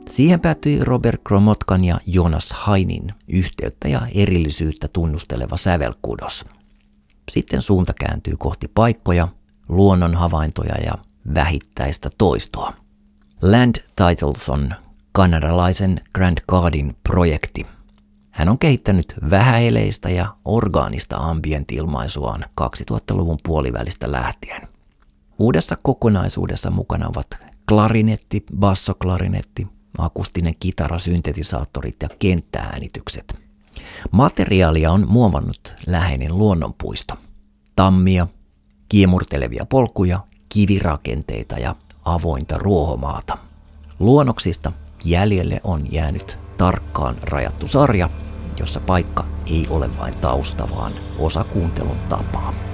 Siihen päätyi Robert Gromotkan ja Jonas Hainin yhteyttä ja erillisyyttä tunnusteleva sävelkudos. Sitten suunta kääntyy kohti paikkoja, luonnon havaintoja ja vähittäistä toistoa. Land Titles on kanadalaisen Grant Cardin projekti. Hän on kehittänyt vähäeleistä ja orgaanista ambient-ilmaisuaan 2000-luvun puolivälistä lähtien. Uudessa kokonaisuudessa mukana ovat klarinetti, bassoklarinetti, akustinen kitara, syntetisaattorit ja kenttääänitykset. Materiaalia on muovannut läheinen luonnonpuisto. Tammia, kiemurtelevia polkuja, kivirakenteita ja avointa ruohomaata. Luonnoksista jäljelle on jäänyt tarkkaan rajattu sarja, jossa paikka ei ole vain tausta, vaan osa kuuntelun tapaa.